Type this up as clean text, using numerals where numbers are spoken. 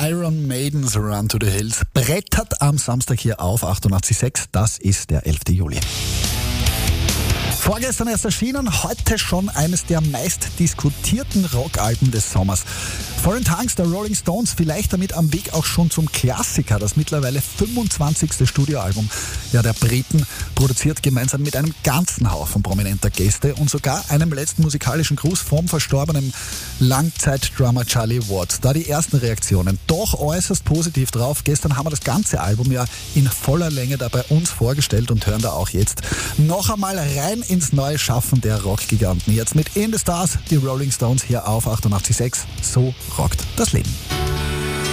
Iron Maiden's Run to the Hills brettert am Samstag hier auf 88.6. Das ist der 11. Juli. Vorgestern erst erschienen, heute schon eines der meistdiskutierten Rockalben des Sommers. Foreign Tongues der Rolling Stones, vielleicht damit am Weg auch schon zum Klassiker, das mittlerweile 25. Studioalbum der Briten, produziert gemeinsam mit einem ganzen Haufen prominenter Gäste und sogar einem letzten musikalischen Gruß vom verstorbenen Langzeitdrummer Charlie Watts. Da die ersten Reaktionen doch äußerst positiv drauf. Gestern haben wir das ganze Album ja in voller Länge da bei uns vorgestellt und hören da auch jetzt noch einmal rein ins neue Schaffen der Rockgiganten. Jetzt mit In the Stars, die Rolling Stones hier auf 88.6. So rockt das Leben.